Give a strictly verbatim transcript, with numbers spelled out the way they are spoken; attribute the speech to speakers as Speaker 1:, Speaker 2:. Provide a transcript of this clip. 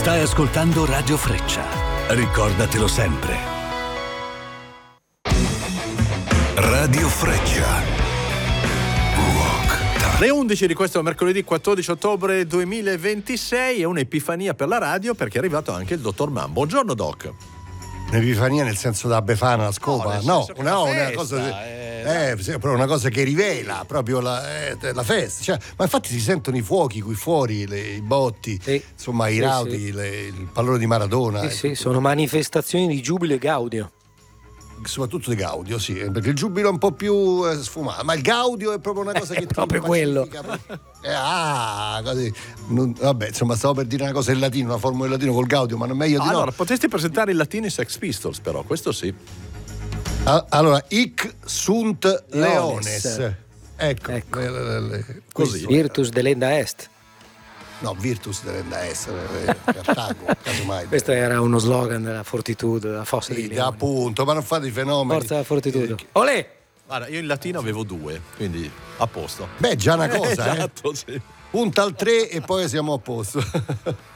Speaker 1: Stai ascoltando Radio Freccia. Ricordatelo sempre. Radio Freccia. Rock.
Speaker 2: Le undici di questo mercoledì quattordici ottobre duemilaventisei è un'epifania per la radio, perché è arrivato anche il dottor Mann. Buongiorno Doc.
Speaker 3: Un'epifania nel senso da Befana, la scopa? No,
Speaker 2: no,
Speaker 3: no,
Speaker 2: una
Speaker 3: una cosa,
Speaker 2: festa,
Speaker 3: eh, eh, sì, proprio una cosa che rivela proprio la, eh, la festa. Cioè, ma infatti si sentono i fuochi qui fuori, le, i botti,
Speaker 4: sì.
Speaker 3: insomma i
Speaker 4: sì,
Speaker 3: rauti,
Speaker 4: sì.
Speaker 3: Le, il pallone di Maradona.
Speaker 4: Sì,
Speaker 3: eh,
Speaker 4: sì, sono manifestazioni di giubilo e gaudio.
Speaker 3: Soprattutto di Gaudio, sì, perché il giubilo è un po' più eh, sfumato, ma il Gaudio è proprio una cosa che
Speaker 4: È proprio quello.
Speaker 3: Eh, ah, così. Non, vabbè, insomma, stavo per dire una cosa in latino, una formula in latino col Gaudio, ma non meglio di
Speaker 2: Allora,
Speaker 3: no.
Speaker 2: potresti presentare in latino i Sex Pistols, però, questo sì.
Speaker 3: Ah, allora, hic sunt
Speaker 4: Leones.
Speaker 3: leones. Ecco,
Speaker 4: Ecco.
Speaker 3: le- le- le-
Speaker 2: Così.
Speaker 3: questo.
Speaker 4: Virtus delenda est.
Speaker 3: No, Virtus deve essere Cartago, casomai.
Speaker 4: Questo era uno slogan della Fortitudo, della Fossa
Speaker 3: Sì,
Speaker 4: di Leone.
Speaker 3: appunto, ma non fate i fenomeni.
Speaker 4: Forza Fortitudo. Olè!
Speaker 2: Guarda, io in latino avevo due, quindi a posto.
Speaker 3: Beh, già una cosa,
Speaker 2: esatto,
Speaker 3: eh.
Speaker 2: sì.
Speaker 3: Punta al tre e poi siamo a posto.